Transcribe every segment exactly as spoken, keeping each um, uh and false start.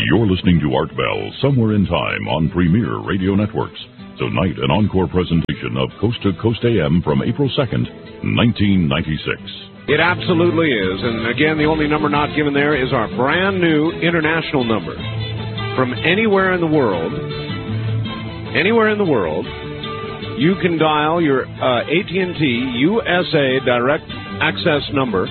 You're listening to Art Bell Somewhere in Time on Premier Radio Networks. Tonight, an encore presentation of Coast to Coast A M from April second, nineteen ninety-six. It absolutely is. And again, the only number not given there is our brand new international number. From anywhere in the world, anywhere in the world, you can dial your uh, A T and T U S A Direct Access number,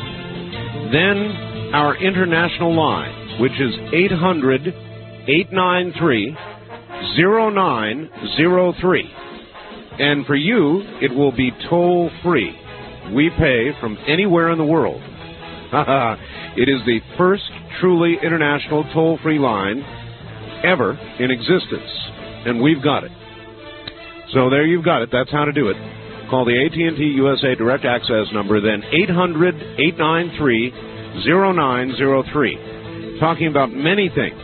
then our international line, which is eight hundred, eight nine three, zero nine zero three. And for you, it will be toll-free. We pay from anywhere in the world. It is the first truly international toll-free line ever in existence, and we've got it. So there you've got it. That's how to do it. Call the A T and T U S A Direct Access number, then eight hundred, eight nine three, zero nine zero three. Talking about many things.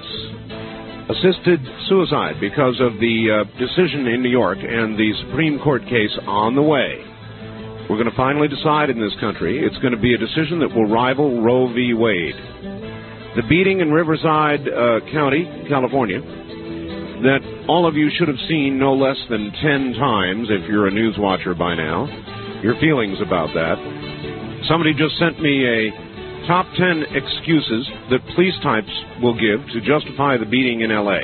Assisted suicide because of the uh, decision in New York and the Supreme Court case on the way. We're going to finally decide in this country. It's going to be a decision that will rival Roe v. Wade. The beating in Riverside uh, County, California, that all of you should have seen no less than ten times if you're a news watcher by now. Your feelings about that. Somebody just sent me a top ten excuses that police types will give to justify the beating in L A.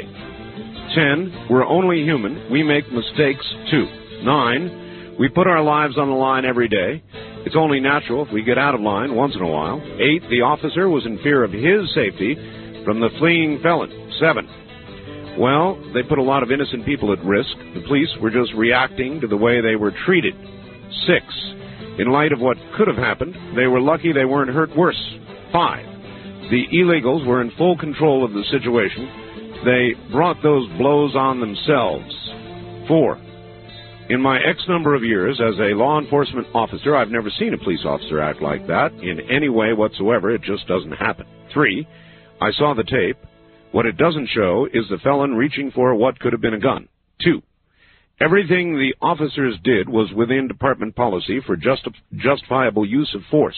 ten, we're only human. We make mistakes too. nine, we put our lives on the line every day. It's only natural if we get out of line once in a while. eight, the officer was in fear of his safety from the fleeing felon. seven, well, they put a lot of innocent people at risk. The police were just reacting to the way they were treated. six, in light of what could have happened, they were lucky they weren't hurt worse. five, the illegals were in full control of the situation. They brought those blows on themselves. four, in my X number of years as a law enforcement officer, I've never seen a police officer act like that in any way whatsoever. It just doesn't happen. Three, I saw the tape. What it doesn't show is the felon reaching for what could have been a gun. Two, everything the officers did was within department policy for justi- justifiable use of force.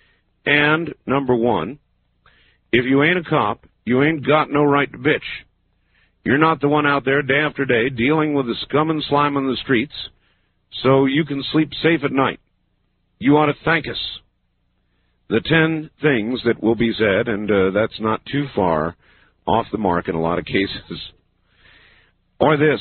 And number one, if you ain't a cop, you ain't got no right to bitch. You're not the one out there day after day dealing with the scum and slime on the streets, so you can sleep safe at night. You ought to thank us. The ten things that will be said, and uh, that's not too far off the mark in a lot of cases, are this.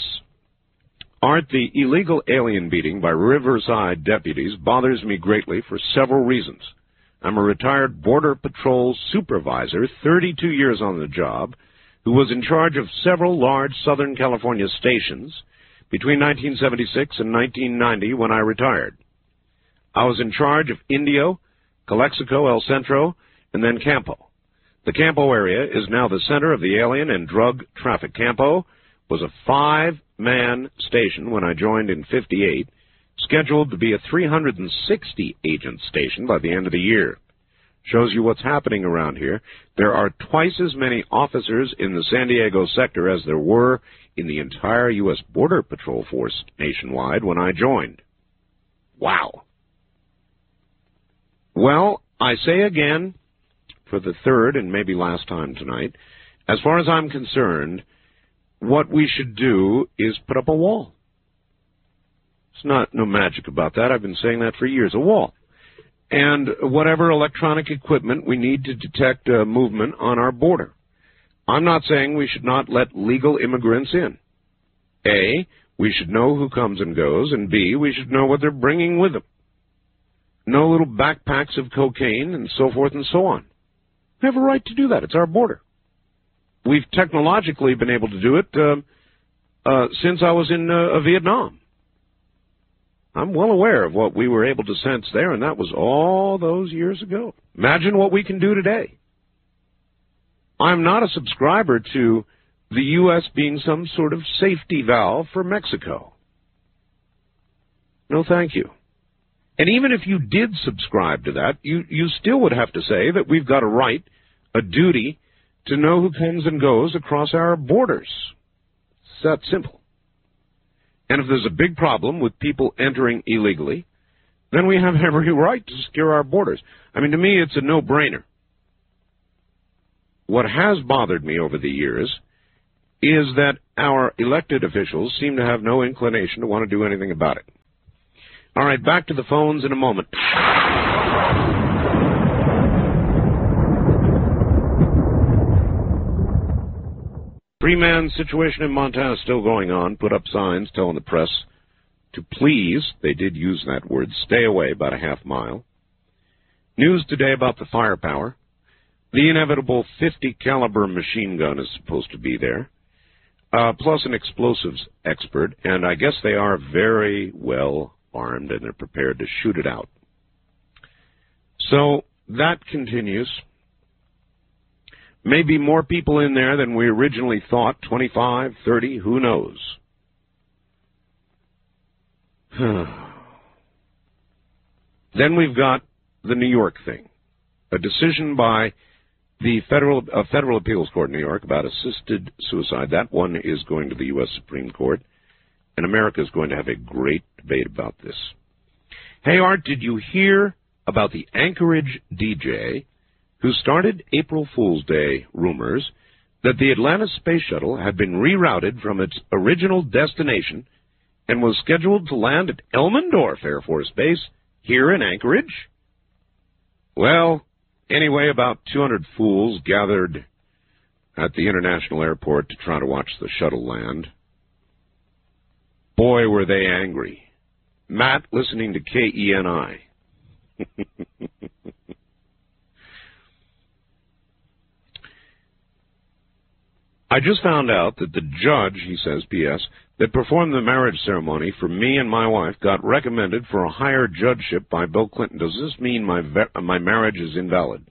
Art, the illegal alien beating by Riverside deputies bothers me greatly for several reasons. I'm a retired Border Patrol supervisor, thirty-two years on the job, who was in charge of several large Southern California stations between nineteen seventy-six and nineteen ninety when I retired. I was in charge of Indio, Calexico, El Centro, and then Campo. The Campo area is now the center of the alien and drug traffic. Campo was a five-man station when I joined in fifty-eight, scheduled to be a three hundred sixty agent station by the end of the year. Shows you what's happening around here. There are twice as many officers in the San Diego sector as there were in the entire U S Border Patrol force nationwide when I joined. Wow. Well, I say again, for the third and maybe last time tonight, as far as I'm concerned, what we should do is put up a wall. It's not no magic about that. I've been saying that for years. A wall. And whatever electronic equipment we need to detect uh, movement on our border. I'm not saying we should not let legal immigrants in. A, we should know who comes and goes, and B, we should know what they're bringing with them. No little backpacks of cocaine and so forth and so on. We have a right to do that. It's our border. We've technologically been able to do it uh, uh, since I was in uh, Vietnam. I'm well aware of what we were able to sense there, and that was all those years ago. Imagine what we can do today. I'm not a subscriber to the U S being some sort of safety valve for Mexico. No, thank you. And even if you did subscribe to that, you, you still would have to say that we've got a right, a duty, to know who comes and goes across our borders. It's that simple. And if there's a big problem with people entering illegally, then we have every right to secure our borders. I mean, to me, it's a no-brainer. what has bothered me over the years is that our elected officials seem to have no inclination to want to do anything about it. All right, back to the phones in a moment. Three-man situation in Montana is still going on. Put up signs telling the press to please, they did use that word, stay away about a half mile. News today about the firepower. The inevitable fifty caliber machine gun is supposed to be there, uh, plus an explosives expert, and I guess they are very well armed and they're prepared to shoot it out. So that continues. Maybe more people in there than we originally thought, twenty-five, thirty, who knows? Then we've got the New York thing. A decision by the Federal uh, Federal Appeals Court in New York about assisted suicide. That one is going to the U S Supreme Court, and America is going to have a great debate about this. Hey, Art, did you hear about the Anchorage D J who started April Fool's Day rumors that the Atlantis Space Shuttle had been rerouted from its original destination and was scheduled to land at Elmendorf Air Force Base here in Anchorage? Well, anyway, about two hundred fools gathered at the international airport to try to watch the shuttle land. Boy, were they angry. Matt, listening to K E N I. I just found out that the judge, he says, P S, that performed the marriage ceremony for me and my wife got recommended for a higher judgeship by Bill Clinton. Does this mean my ve- my marriage is invalid?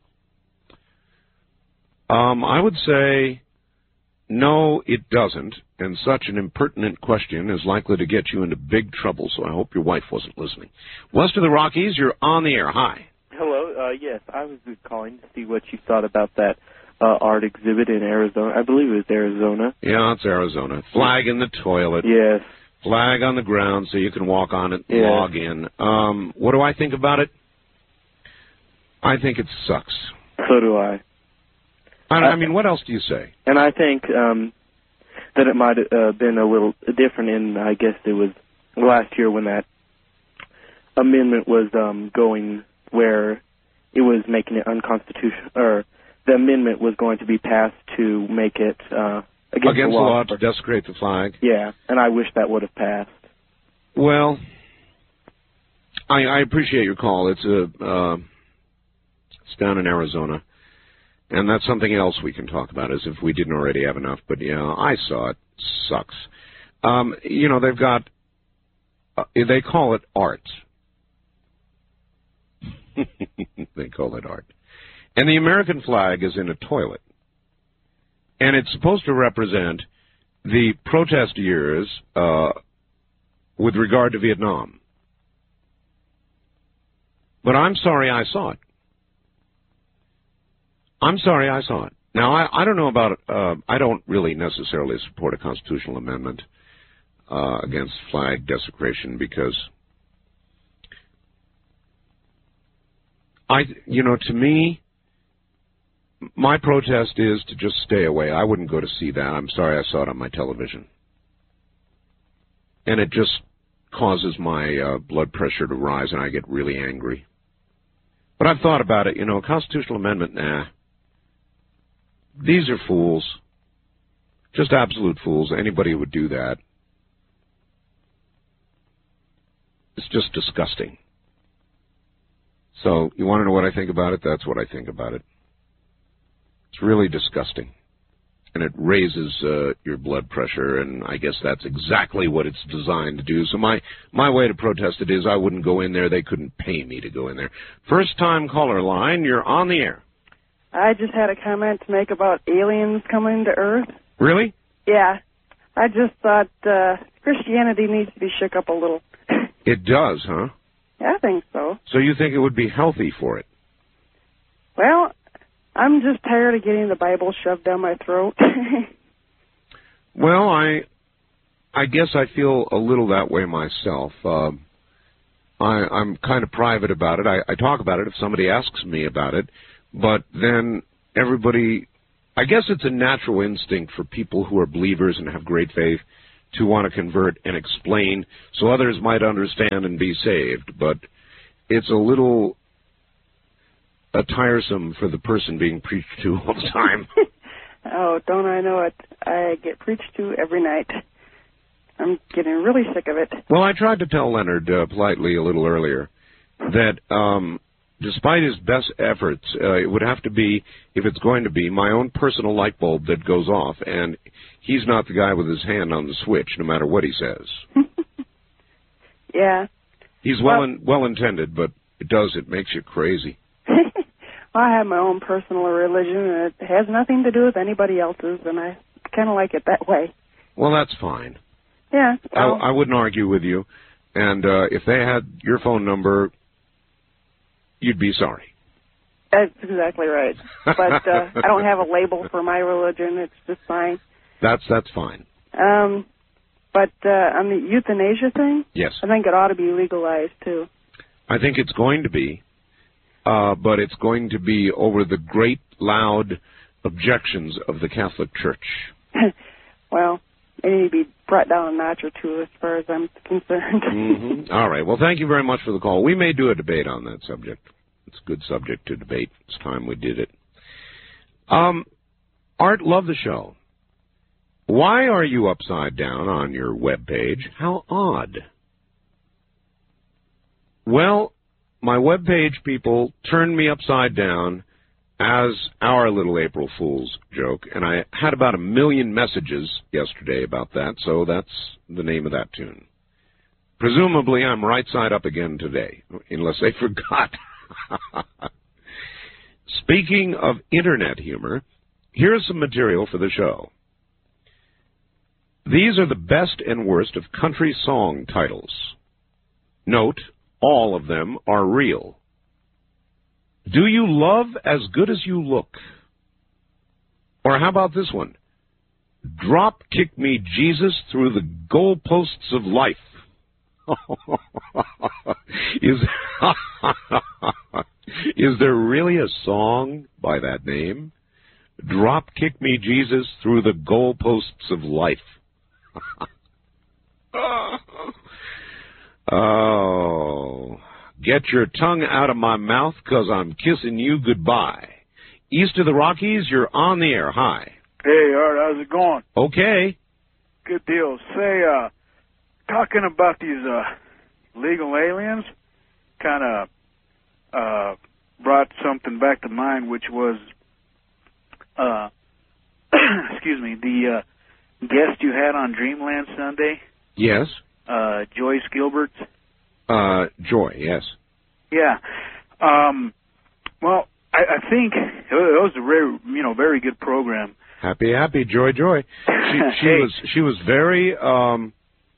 Um, I would say no, it doesn't, and such an impertinent question is likely to get you into big trouble, so I hope your wife wasn't listening. West of the Rockies, you're on the air. Hi. Hello. Uh, yes, I was just calling to see what you thought about that Uh, art exhibit in Arizona. I believe it was Arizona. Yeah, it's Arizona. Flag in the toilet. Yes. Flag on the ground so you can walk on it and yes. log in. Um, what do I think about it? I think it sucks. So do I. I, I mean, what else do you say? And I think um, that it might have uh, been a little different in, I guess it was last year when that amendment was um, going where it was making it unconstitutional, or the amendment was going to be passed to make it uh, against, against the law, the law to desecrate the flag. Yeah, and I wish that would have passed. Well, I, I appreciate your call. It's a uh, it's down in Arizona, and that's something else we can talk about, as if we didn't already have enough. But yeah, I saw it. Sucks. Um, you know, they've got uh, they call it art. They call it art. And the American flag is in a toilet. And it's supposed to represent the protest years uh, with regard to Vietnam. But I'm sorry I saw it. I'm sorry I saw it. Now, I, I don't know about it. Uh, I don't really necessarily support a constitutional amendment uh, against flag desecration because, I, you know, to me, my protest is to just stay away. I wouldn't go to see that. I'm sorry I saw it on my television. And it just causes my uh, blood pressure to rise, and I get really angry. But I've thought about it. You know, a constitutional amendment, nah. These are fools. Just absolute fools. Anybody who would do that. It's just disgusting. So, you want to know what I think about it? That's what I think about it. It's really disgusting, and it raises uh, your blood pressure, and I guess that's exactly what it's designed to do. So my, my way to protest it is I wouldn't go in there. They couldn't pay me to go in there. First-time caller line, you're on the air. I just had a comment to make about aliens coming to Earth. Really? Yeah. I just thought uh, Christianity needs to be shook up a little. It does, huh? Yeah, I think so. So you think it would be healthy for it? Well, I'm just tired of getting the Bible shoved down my throat. Well, I I guess I feel a little that way myself. Uh, I, I'm kind of private about it. I, I talk about it if somebody asks me about it, but then everybody, I guess it's a natural instinct for people who are believers and have great faith to want to convert and explain so others might understand and be saved. But it's a little uh, tiresome for the person being preached to all the time. Oh, don't I know it? I get preached to every night. I'm getting really sick of it. Well, I tried to tell Leonard uh, politely a little earlier that um, despite his best efforts, uh, it would have to be, if it's going to be, my own personal light bulb that goes off, and he's not the guy with his hand on the switch, no matter what he says. Yeah. He's well, in, well intended, but it does, it makes you crazy. Well, I have my own personal religion, and it has nothing to do with anybody else's, and I kind of like it that way. Well, that's fine. Yeah. Well, I, I wouldn't argue with you, and uh, if they had your phone number, you'd be sorry. That's exactly right. But uh, I don't have a label for my religion. It's just fine. That's that's fine. Um, but uh, on the euthanasia thing, yes, I think it ought to be legalized, too. I think it's going to be, uh, but it's going to be over the great, loud objections of the Catholic Church. Well, they need to be brought down a notch or two as far as I'm concerned. Mm-hmm. All right. Well, thank you very much for the call. We may do a debate on that subject. It's a good subject to debate. It's time we did it. Um, Art, love the show. Why are you upside down on your webpage? How odd. Well, my webpage people turned me upside down as our little April Fool's joke, and I had about a million messages yesterday about that, so that's the name of that tune. Presumably, I'm right side up again today, unless they forgot. Speaking of Internet humor, here's some material for the show. These are the best and worst of country song titles. Note, all of them are real. Do you love as good as you look? Or how about this one? Drop kick me, Jesus, through the goalposts of life. is, is there really a song by that name? Drop kick me, Jesus, through the goalposts of life. Oh, get your tongue out of my mouth, 'cause I'm kissing you goodbye. East of the Rockies, you're on the air. Hi. Hey, Art, how's it going? Okay. Good deal. Say, uh, talking about these uh, legal aliens, kind of uh, brought something back to mind, which was, uh, excuse me, the uh, guest you had on Dreamland Sunday. Yes. Uh, Joyce Gilbert. Uh, Joy, yes. Yeah. Um, well, I, I think it was a very, you know, very good program. Happy, happy, joy, joy. She, she hey. was, she was very um,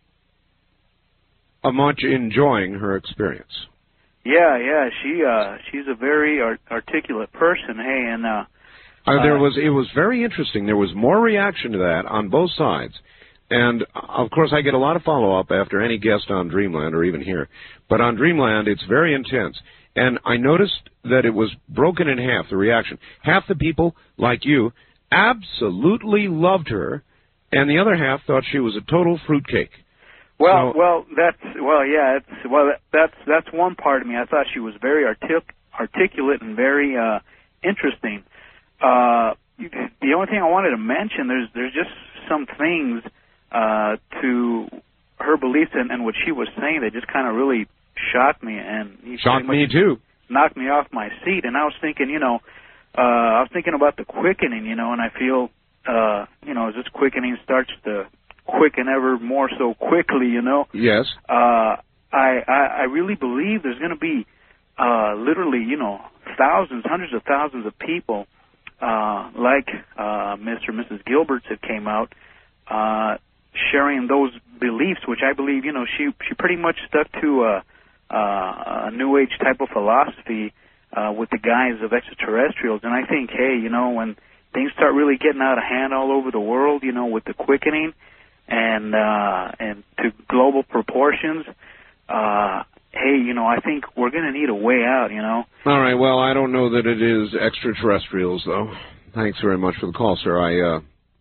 uh, much enjoying her experience. Yeah, yeah. She, uh, she's a very art- articulate person. Hey, and uh, uh, there uh, was, it was very interesting. There was more reaction to that on both sides. And, of course, I get a lot of follow-up after any guest on Dreamland or even here. But on Dreamland, it's very intense. And I noticed that it was broken in half, the reaction. Half the people, like you, absolutely loved her, and the other half thought she was a total fruitcake. Well, so, well, that's well, yeah, it's well, that's that's one part of me. I thought she was very artic- articulate and very uh, interesting. Uh, the only thing I wanted to mention, there's there's just some things uh, to her beliefs and, and what she was saying that just kind of really shocked me, and he shocked me too. Knocked me off my seat, and I was thinking, you know, uh, I was thinking about the quickening, you know, and I feel, uh, you know, as this quickening starts to quicken ever more so quickly, you know. Yes. Uh, I, I I really believe there's going to be uh, literally, you know, thousands, hundreds of thousands of people uh, like uh, Mister and Missus Gilbert's that came out uh, sharing those beliefs, which I believe, you know, she she pretty much stuck to a, a, a New Age type of philosophy uh, with the guise of extraterrestrials. And I think, hey, you know, when things start really getting out of hand all over the world, you know, with the quickening and uh, and to global proportions, uh, hey, you know, I think we're going to need a way out, you know. All right, well, I don't know that it is extraterrestrials, though. Thanks very much for the call, sir. I, uh,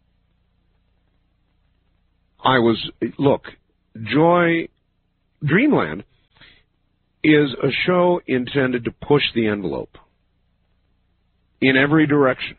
I was, look, Joy, Dreamland is a show intended to push the envelope in every direction.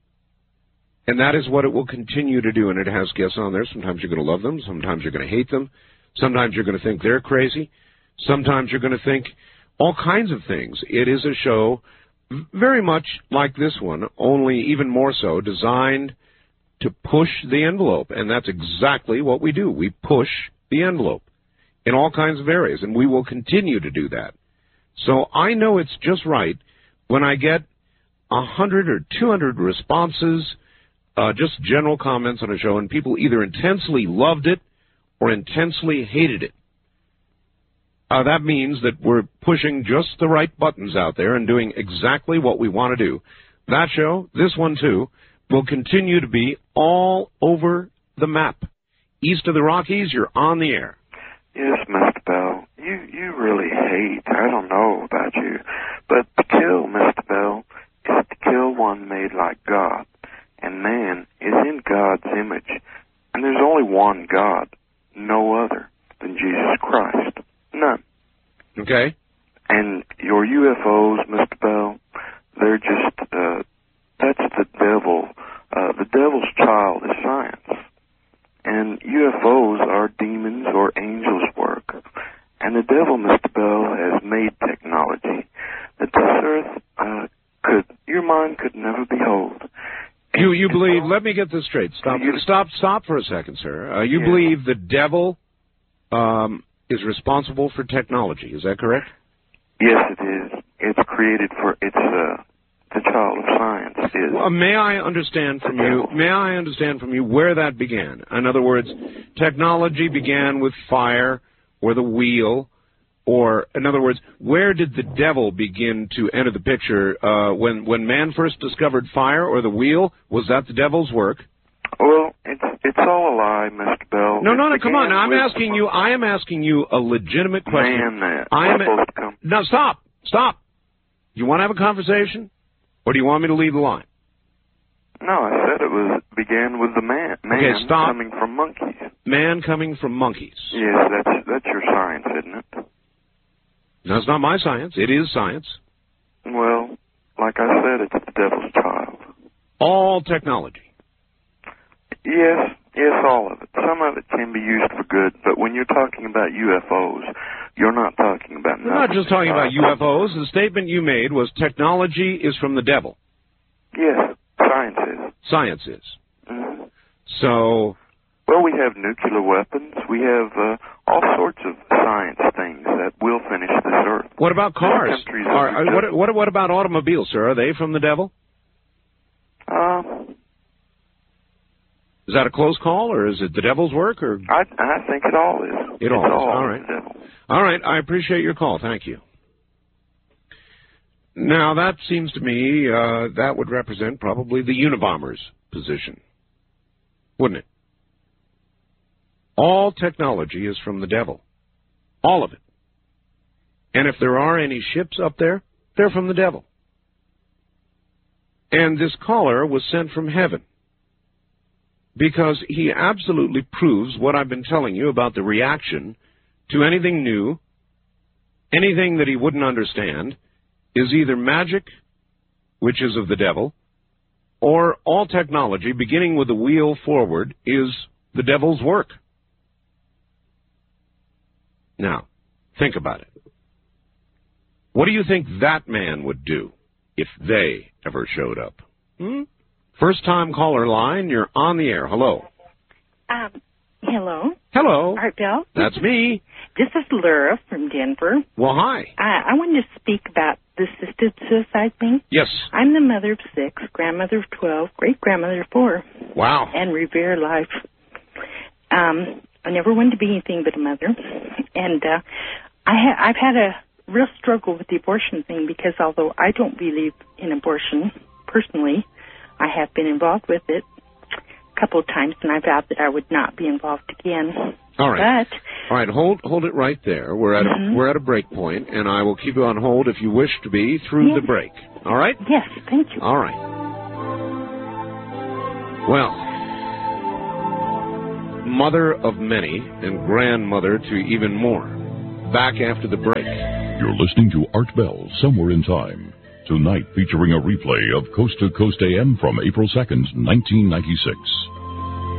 And that is what it will continue to do, and it has guests on there. Sometimes you're going to love them. Sometimes you're going to hate them. Sometimes you're going to think they're crazy. Sometimes you're going to think all kinds of things. It is a show very much like this one, only even more so, designed to push the envelope. And that's exactly what we do. We push the envelope in all kinds of areas, and we will continue to do that. So I know it's just right when I get one hundred or two hundred responses, uh, just general comments on a show, and people either intensely loved it or intensely hated it. Uh, that means that we're pushing just the right buttons out there and doing exactly what we want to do. That show, this one too, will continue to be all over the map. East of the Rockies, you're on the air. Yes, Mister Bell, you, you really hate, I don't know about you, but to kill, Mister Bell, is to kill one made like God. And man is in God's image. And there's only one God, no other than Jesus Christ. None. Okay. And your U F Os, Mister Bell, they're just, uh, that's the devil. Uh, the devil's child is science. And U F Os are demons or angels' work. And the devil, Mister Bell, has made technology that this earth uh, could, your mind could never behold. And You you believe, all, let me get this straight. Stop, you, stop, stop for a second, sir. Uh, you yeah. believe the devil um, is responsible for technology. Is that correct? Yes, it is. It's created for, it's uh, the child of science. Is Uh, may I understand from you, may I understand from you where that began? In other words, technology began with fire or the wheel, or, in other words, where did the devil begin to enter the picture? Uh, when, when man first discovered fire or the wheel, was that the devil's work? Well, it's it's all a lie, Mister Bell. No, it no, no, come on. I'm with, asking you, I am asking you a legitimate question. Man, that. I am, supposed to come. no, stop, stop. You want to have a conversation? Or do you want me to leave the line? No, I said it was began with the man. Man Okay, stop. coming from monkeys. Man coming from monkeys. Yes, that's that's your science, isn't it? No, it's not my science. It is science. Well, like I said, it's the devil's child. All technology. Yes, yes, all of it. Some of it can be used for good, but when you're talking about U F Os, you're not talking about nothing. We're not just talking about U F Os. The statement you made was technology is from the devil. Yes, science is. Science is. Mm-hmm. So... Well, we have nuclear weapons. We have uh, all sorts of science things that will finish this earth. What about cars? Countries Are, are are, what, what, what about automobiles, sir? Are they from the devil? Uh, Is that a close call, or is it the devil's work? Or I, I think it all is. It all it's is. all All right. the devil. All right. I appreciate your call. Thank you. Now, that seems to me uh, that would represent probably the Unabomber's position, wouldn't it? All technology is from the devil. All of it. And if there are any ships up there, they're from the devil. And this caller was sent from heaven because he absolutely proves what I've been telling you about the reaction to anything new, anything that he wouldn't understand, is either magic, which is of the devil, or all technology, beginning with the wheel forward, is the devil's work. Now, think about it. What do you think that man would do if they ever showed up? Hmm? First-time caller line, you're on the air. Hello. Um, hello. Hello. Art Bell. That's me. This is Laura from Denver. Well, hi. I, I wanted to speak about the assisted suicide thing. Yes. I'm the mother of six, grandmother of twelve, great-grandmother of four. Wow. And revere life. Um, I never wanted to be anything but a mother. And uh, I ha- I've had a real struggle with the abortion thing because although I don't believe in abortion personally, I have been involved with it a couple of times, and I vowed that I would not be involved again. All right. But, All right, hold hold it right there. We're at mm-hmm. a, we're at a break point, and I will keep you on hold if you wish to be through yes. the break. All right? Yes, thank you. All right. Well, mother of many and grandmother to even more. Back after the break. You're listening to Art Bell, Somewhere in Time. Tonight featuring a replay of Coast to Coast A M from April second, nineteen ninety-six.